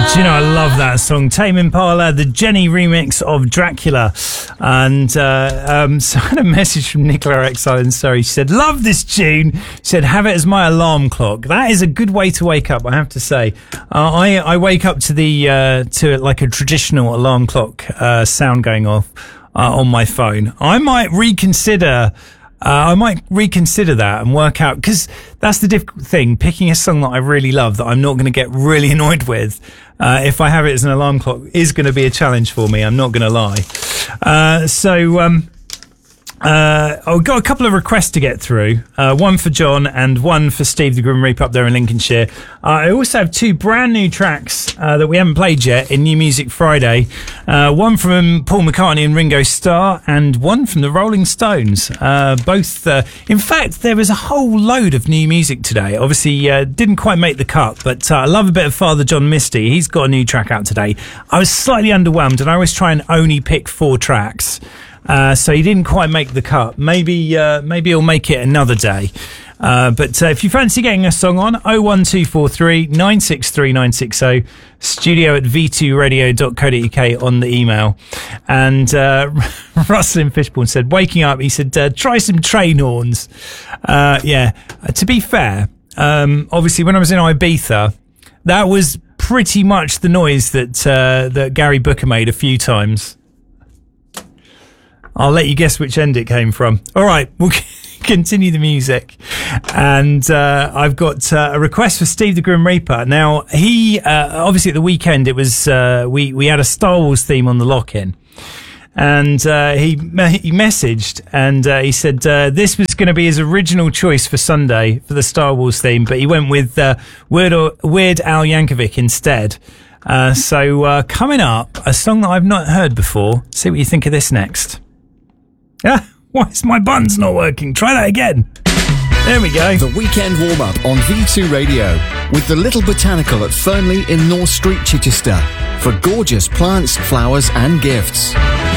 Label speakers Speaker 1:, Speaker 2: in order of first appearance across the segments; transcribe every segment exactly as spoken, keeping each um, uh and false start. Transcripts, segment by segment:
Speaker 1: Do you know, I love that song. Tame Impala, the Jenny remix of Dracula. And uh, um, so I had a message from Nicola Exile in Surrey. She said, love this tune. She said, have it as my alarm clock. That is a good way to wake up, I have to say. Uh, I, I wake up to the uh, to like a traditional alarm clock uh, sound going off uh, on my phone. I might reconsider... Uh, I might reconsider that and work out, because that's the difficult thing, picking a song that I really love that I'm not going to get really annoyed with. Uh, if I have it as an alarm clock, is going to be a challenge for me. I'm not going to lie. Uh, so, um, uh, I've got a couple of requests to get through. Uh, one for John and one for Steve the Grim Reaper up there in Lincolnshire. Uh, I also have two brand new tracks uh, that we haven't played yet in New Music Friday. Uh, one from Paul McCartney and Ringo Starr, and one from the Rolling Stones. Uh, both, uh, in fact, there was a whole load of new music today. Obviously, uh, didn't quite make the cut, but uh, I love a bit of Father John Misty. He's got a new track out today. I was slightly underwhelmed, and I always try and only pick four tracks. Uh, so he didn't quite make the cut. Maybe, uh, maybe he'll make it another day. Uh, but uh, if you fancy getting a song on, oh one two four three nine six three nine six oh, studio at v two radio dot co dot uk on the email. And uh, Russell in Fishbourne said, waking up, he said, uh, try some train horns. Uh, yeah, uh, to be fair, um, obviously when I was in Ibiza, that was pretty much the noise that uh, that Gary Booker made a few times. I'll let you guess which end it came from. All right, we'll continue the music. And uh, I've got uh, a request for Steve the Grim Reaper. Now, he, uh, obviously at the weekend, it was, uh, we, we had a Star Wars theme on the lock-in. And uh, he he messaged and uh, he said uh, this was going to be his original choice for Sunday for the Star Wars theme, but he went with uh, Weird, Weird Al Yankovic instead. Uh, so uh, coming up, a song that I've not heard before. See what you think of this next. Ah, why is my buttons not working? Try that again. There we go.
Speaker 2: The weekend warm-up on V two Radio with the Little Botanical at Fernley in North Street, Chichester, for gorgeous plants, flowers and gifts.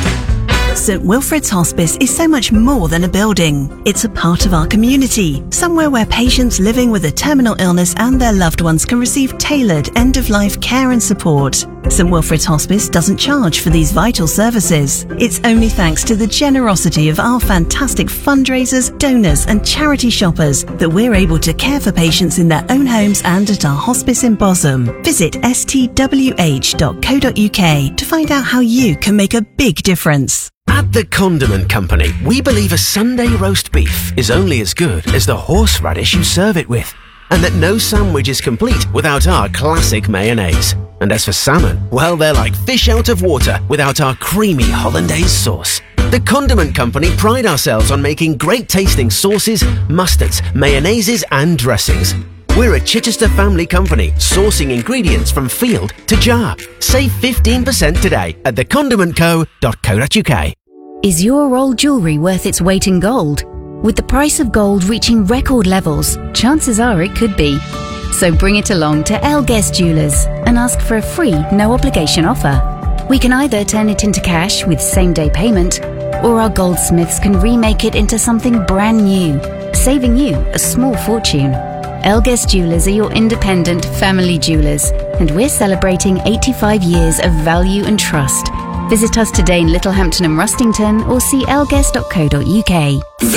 Speaker 3: St Wilfrid's Hospice is so much more than a building. It's a part of our community, somewhere where patients living with a terminal illness and their loved ones can receive tailored end-of-life care and support. St Wilfrid's Hospice doesn't charge for these vital services. It's only thanks to the generosity of our fantastic fundraisers, donors and charity shoppers that we're able to care for patients in their own homes and at our hospice in Bosham. Visit s t w h dot co dot u k to find out how you can make a big difference.
Speaker 4: At the Condiment Company, we believe a Sunday roast beef is only as good as the horseradish you serve it with, and that no sandwich is complete without our classic mayonnaise. And as for salmon, well, they're like fish out of water without our creamy hollandaise sauce. The Condiment Company pride ourselves on making great tasting sauces, mustards, mayonnaises and dressings. We're a Chichester family company, sourcing ingredients from field to jar. Save fifteen percent today at the condiment co dot co dot u k.
Speaker 5: Is your old jewellery worth its weight in gold? With the price of gold reaching record levels, chances are it could be. So bring it along to Elguest Jewellers and ask for a free, no-obligation offer. We can either turn it into cash with same-day payment, or our goldsmiths can remake it into something brand new, saving you a small fortune. Elguest Jewellers are your independent family jewellers, and we're celebrating eighty-five years of value and trust. Visit us today in Littlehampton and Rustington, or see elguest dot co dot u k.